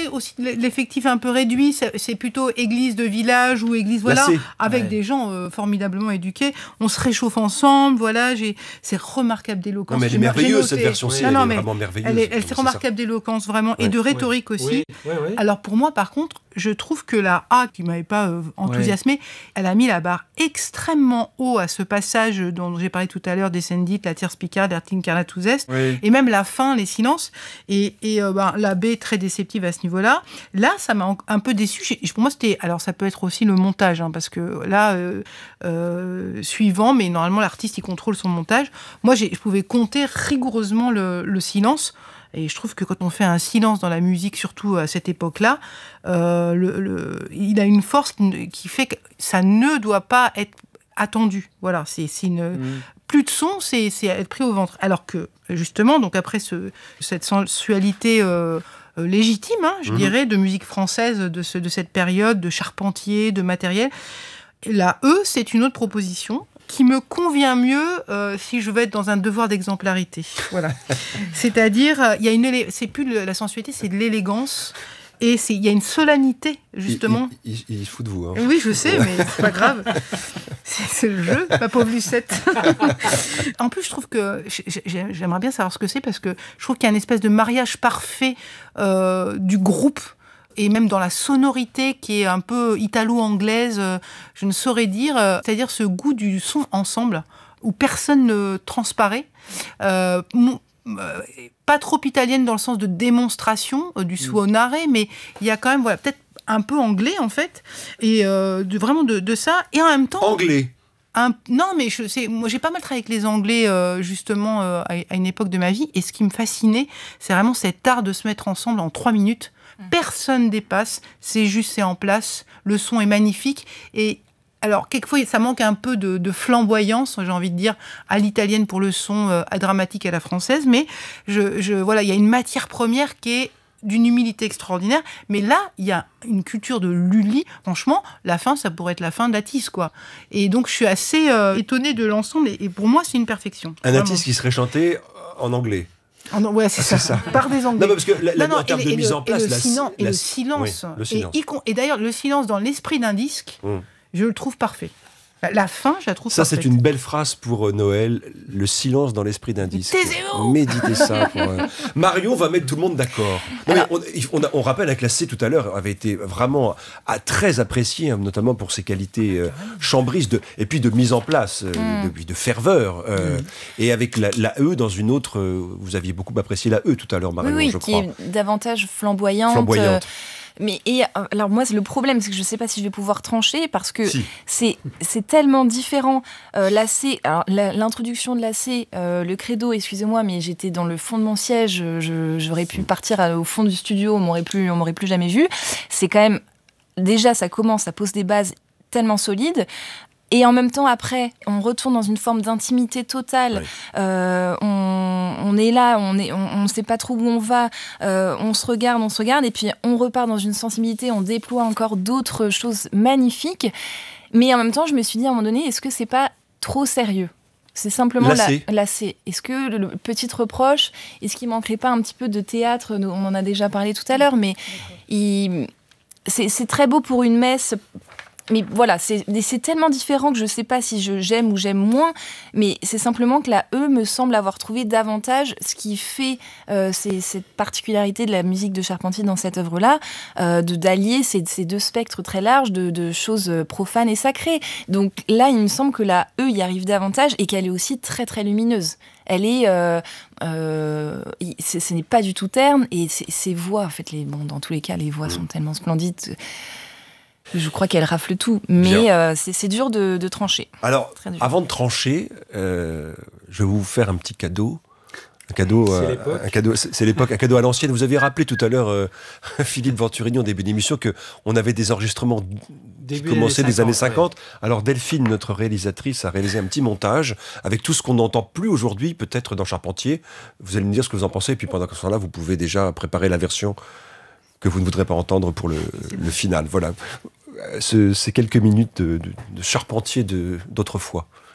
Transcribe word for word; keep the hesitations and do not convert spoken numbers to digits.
aussi l'effectif un peu réduit. C'est, c'est plutôt église de village ou église, voilà, Là, avec ouais. des gens euh, formidablement éduqués. On se réchauffe ensemble, voilà. J'ai, c'est remarquable d'éloquence. Non, mais elle est J'ai- merveilleuse, j'ai noté. cette version-ci. Non, Elle non, est mais vraiment merveilleuse. Elle, est, elle Donc, c'est c'est remarquable d'éloquence, vraiment, et Ouais. de rhétorique aussi. Oui, oui, oui. Alors pour moi, par contre, je trouve que la A, qui ne m'avait pas euh, enthousiasmée, ouais. elle a mis la barre extrêmement haut à ce passage dont j'ai parlé tout à l'heure, Descendit, la tierce Picard, der Tinkernatus Est, oui. et même la fin, les silences, et, et euh, ben, la B très déceptive à ce niveau-là. Là, ça m'a un peu déçue. J'ai, pour moi, c'était... Alors, ça peut être aussi le montage, hein, parce que là, euh, euh, suivant, mais normalement, l'artiste, il contrôle son montage. Moi, j'ai, je pouvais compter rigoureusement le, le silence. Et je trouve que quand on fait un silence dans la musique, surtout à cette époque-là, euh, le, le, il a une force qui, qui fait que ça ne doit pas être attendu. Voilà, c'est, c'est une... Mmh. Plus de son, c'est, c'est être pris au ventre. Alors que, justement, donc après ce, cette sensualité euh, euh, légitime, hein, je mmh. dirais, de musique française de, ce, de cette période, de Charpentier, de Matériel, la E, c'est une autre proposition qui me convient mieux euh, si je veux être dans un devoir d'exemplarité. Voilà. C'est-à-dire, il y a une élé- c'est plus de la sensualité, c'est de l'élégance. Et il y a une solennité, justement. Il, il, il, il se fout de vous. Hein. Oui, je sais, mais c'est pas grave. C'est, c'est le jeu, ma pauvre Lucette. En plus, je trouve que... J'aimerais bien savoir ce que c'est, parce que je trouve qu'il y a une espèce de mariage parfait euh, du groupe, et même dans la sonorité qui est un peu italo-anglaise, euh, je ne saurais dire, euh, c'est-à-dire ce goût du son ensemble, où personne ne transparaît. Euh, euh, pas trop italienne dans le sens de démonstration, euh, du suonare, mais il y a quand même, voilà, peut-être un peu anglais, en fait, et euh, de, vraiment de, de ça, et en même temps... Anglais un, non, mais je, c'est, moi, j'ai pas mal travaillé avec les Anglais, euh, justement, euh, à, à une époque de ma vie, et ce qui me fascinait, c'est vraiment cet art de se mettre ensemble en trois minutes. Personne dépasse, c'est juste, c'est en place, le son est magnifique, et alors quelquefois ça manque un peu de, de flamboyance, j'ai envie de dire, à l'italienne pour le son euh, dramatique à la française, mais je, je, voilà, il y a une matière première qui est d'une humilité extraordinaire, mais là, il y a une culture de Lully, franchement, la fin, ça pourrait être la fin d'Atis, quoi. Et donc, je suis assez euh, étonnée de l'ensemble, et, et pour moi, c'est une perfection. Un Atis qui serait chanté en anglais. Oh non, ouais, c'est, ah, ça. c'est ça. Par des Anglais. Non, parce que la, la, non, non, en termes de le, mise le, en place... Et le, la, sinon, la, et le silence. Oui, le silence. Et, et, et d'ailleurs, le silence dans l'esprit d'un disque, mm. je le trouve parfait. La, la fin, je la trouve ça, parfaite. C'est une belle phrase pour euh, Noël. Le silence dans l'esprit d'un disque. Théséo. Méditez ça. Pour, euh... Marion va mettre tout le monde d'accord. Non, mais on, on, a, on rappelle que la C tout à l'heure avait été vraiment à, très appréciée, hein, notamment pour ses qualités euh, chambristes de, et puis de mise en place, euh, mm. de, de ferveur. Euh, mm. Et avec la, la E dans une autre, euh, vous aviez beaucoup apprécié la E tout à l'heure, Marion, oui, oui, je qui crois. Est davantage flamboyante. Flamboyante. Euh, Mais et, alors moi, c'est le problème, c'est que je ne sais pas si je vais pouvoir trancher parce que si. c'est, c'est tellement différent. Euh, la C, alors, la, l'introduction de la C, euh, le credo, excusez-moi, mais j'étais dans le fond de mon siège, je, j'aurais pu partir à, au fond du studio, on m'aurait plus, on m'aurait plus jamais vu. C'est quand même, déjà, ça commence, ça pose des bases tellement solides. Et en même temps, après, on retourne dans une forme d'intimité totale. Oui. Euh, on, on est là, on ne on, on sait pas trop où on va. Euh, on se regarde, on se regarde. Et puis, on repart dans une sensibilité. On déploie encore d'autres choses magnifiques. Mais en même temps, je me suis dit, à un moment donné, est-ce que c'est pas trop sérieux ? C'est simplement lassé. La, lassé. Est-ce que le, le petit reproche, est-ce qu'il manquerait pas un petit peu de théâtre ? On en a déjà parlé tout à l'heure, mais il, c'est, c'est très beau pour une messe. Mais voilà, c'est, c'est tellement différent que je ne sais pas si je, j'aime ou j'aime moins, mais c'est simplement que la E me semble avoir trouvé davantage ce qui fait euh, c'est, cette particularité de la musique de Charpentier dans cette œuvre-là, euh, de, d'allier ces, ces deux spectres très larges de, de choses profanes et sacrées. Donc là, il me semble que la E y arrive davantage et qu'elle est aussi très très lumineuse. Elle est, euh, euh, c'est, ce n'est pas du tout terne, et ses voix, en fait, les, bon, dans tous les cas, les voix mmh. sont tellement splendides. Je crois qu'elle rafle tout, mais euh, c'est, c'est dur de, de trancher. Alors, avant de trancher, euh, je vais vous faire un petit cadeau. Un cadeau, c'est, euh, l'époque. Un cadeau c'est, c'est l'époque, un cadeau à l'ancienne. Vous avez rappelé tout à l'heure, euh, Philippe Venturini, en début d'émission, qu'on avait des enregistrements qui commençaient des années cinquante. Ouais. Alors, Delphine, notre réalisatrice, a réalisé un petit montage avec tout ce qu'on n'entend plus aujourd'hui, peut-être dans Charpentier. Vous allez me dire ce que vous en pensez, et puis pendant ce temps-là, vous pouvez déjà préparer la version que vous ne voudrez pas entendre pour le, le final. Voilà. Ce, ces quelques minutes de, de, de Charpentier de, d'autrefois.